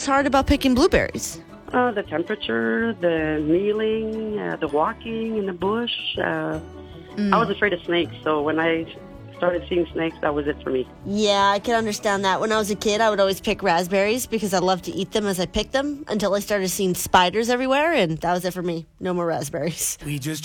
hard about picking blueberries? The temperature, the kneeling, the walking in the bush. I was afraid of snakes, so when I started seeing snakes, that was it for me. Yeah, I can understand that. When I was a kid, I would always pick raspberries because I loved to eat them as I picked them until I started seeing spiders everywhere, and that was it for me. No more raspberries. We just